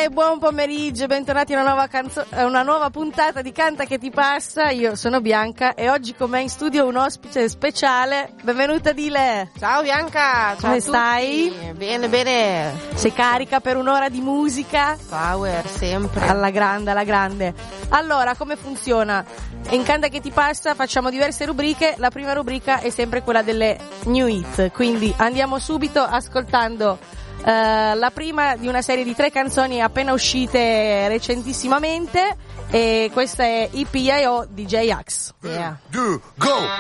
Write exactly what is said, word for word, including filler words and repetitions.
E buon pomeriggio, bentornati a una nuova, canzo- una nuova puntata di Canta che ti passa. Io sono Bianca e oggi con me in studio un ospite speciale. Benvenuta Dile. Ciao Bianca, ciao. Come a tutti. stai? Bene, bene. Sei carica per un'ora di musica? Power, sempre. Alla grande, alla grande. Allora, come funziona? In Canta che ti passa facciamo diverse rubriche. La prima rubrica è sempre quella delle new hit, quindi andiamo subito ascoltando uh, la prima di una serie di tre canzoni appena uscite recentissimamente, e questa è E P I O di J-Ax. Yeah. Do, go!